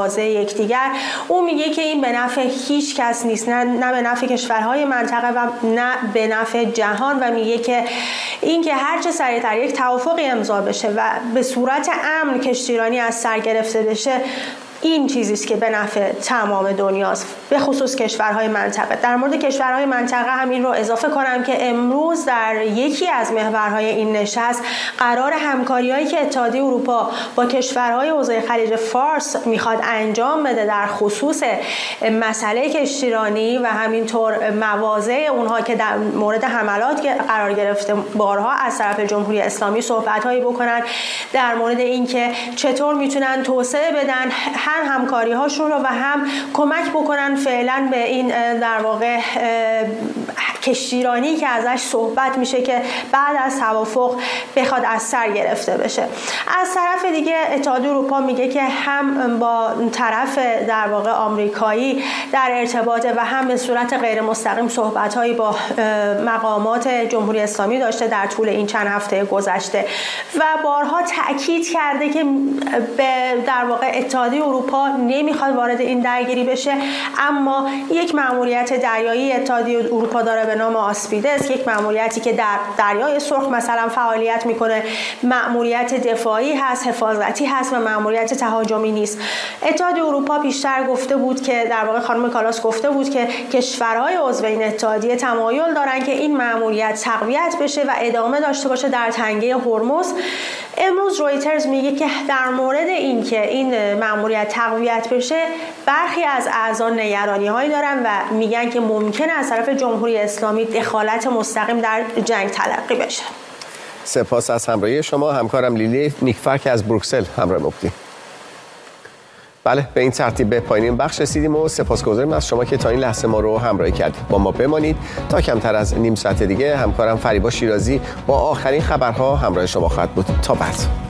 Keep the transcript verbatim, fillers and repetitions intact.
مواضع یکدیگر. او میگه که این به نفع هیچ کس نیست، نه, نه به نفع کشورهای منطقه و نه به نفع جهان، و میگه که این که هر چه سریعتر یک توافقی امضا بشه و به صورت امن کشتیرانی از سر گرفته بشه، این چیزی است که به نفع تمام دنیاست، به خصوص کشورهای منطقه. در مورد کشورهای منطقه هم این رو اضافه کنم که امروز در یکی از محورهای این نشست قرار همکاری‌هایی که اتحادیه اروپا با کشورهای حوزه خلیج فارس میخواد انجام بده در خصوص مسئله کشتیرانی و همینطور مواضع اونها که در مورد حملات قرار گرفته بارها از طرف جمهوری اسلامی صحبت‌هایی بکنن در مورد اینکه چطور میتونن توسعه بدن هم همکاری هاشون رو و هم کمک بکنن فعلا به این در واقع کشتیرانی که ازش صحبت میشه که بعد از توافق بخواد از سر گرفته بشه. از طرف دیگه اتحادیه اروپا میگه که هم با طرف در واقع آمریکایی در ارتباطه و هم به صورت غیر مستقیم صحبت‌هایی با مقامات جمهوری اسلامی داشته در طول این چند هفته گذشته و بارها تأکید کرده که به در واقع اتحادیه اروپا نمیخواد وارد این درگیری بشه، اما یک مأموریت دریایی اتحادیه اروپا داره به نام آسپیدس، یک مأموریتی که در دریای سرخ مثلا فعالیت میکنه، مأموریت دفاعی هست، حفاظتی هست و مأموریت تهاجمی نیست. اتحادیه اروپا پیشتر گفته بود که در واقع خانم کالاس گفته بود که کشورهای عضو این اتحادیه تمایل دارن که این مأموریت تقویت بشه و ادامه داشته باشه در تنگه هرمز. امروز رویترز میگه که در مورد این که این مأموریت تقویت بشه برخی از اعضا نگرانی‌هایی دارن و میگن که ممکنه از طرف جمهوری اسلامی دخالت مستقیم در جنگ تلقی بشه. سپاس از همراهی شما. همکارم لیلی نیکفر که از بروکسل همراه ما بودیم. بله، به این ترتیب به پایان این بخش رسیدیم و سپاسگزاریم از شما که تا این لحظه ما رو همراهی کردید. با ما بمانید تا کمتر از نیم ساعت دیگه همکارم فریبا شیرازی با آخرین خبرها همراه شما خواهد بود. تا بعد.